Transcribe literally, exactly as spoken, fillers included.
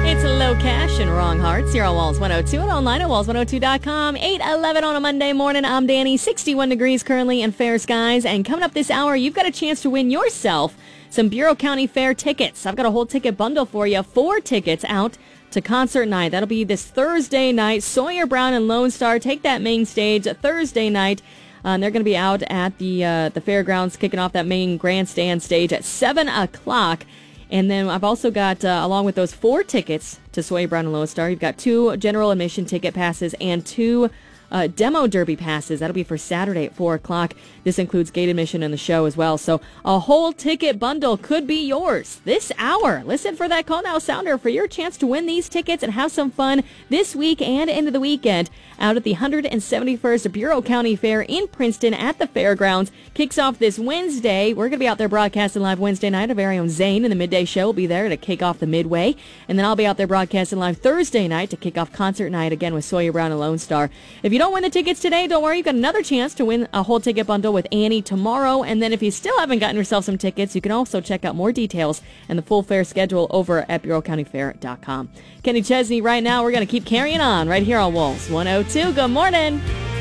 It's Low Cash and Wrong Hearts here on Walls one oh two and online at walls one oh two dot com. eight eleven on a Monday morning. I'm Danny. sixty-one degrees currently and fair skies. And coming up this hour, you've got a chance to win yourself some Bureau County Fair tickets. I've got a whole ticket bundle for you. Four tickets out to concert night. That'll be this Thursday night. Sawyer Brown and Lone Star take that main stage Thursday night. Uh, and they're going to be out at the uh, the fairgrounds, kicking off that main grandstand stage at seven o'clock. And then I've also got, uh, along with those four tickets to Sawyer Brown and Lone Star, you've got two general admission ticket passes and two uh, demo derby passes. That'll be for Saturday at four o'clock. This includes gate admission and the show as well. So a whole ticket bundle could be yours this hour. Listen for that call now sounder for your chance to win these tickets and have some fun this week and into the weekend out at the one hundred seventy-first Bureau County Fair in Princeton at the fairgrounds. Kicks off this Wednesday. We're going to be out there broadcasting live Wednesday night. Our very own Zane in the midday show will be there to kick off the midway. And then I'll be out there broadcasting live Thursday night to kick off concert night again with Sawyer Brown and Lone Star. If you don't win the tickets today, don't worry. You've got another chance to win a whole ticket bundle with Annie tomorrow. And then if you still haven't gotten yourself some tickets, you can also check out more details and the full fair schedule over at bureau county fair dot com. Kenny Chesney right now. We're going to keep carrying on right here on Walls one oh two. Good morning.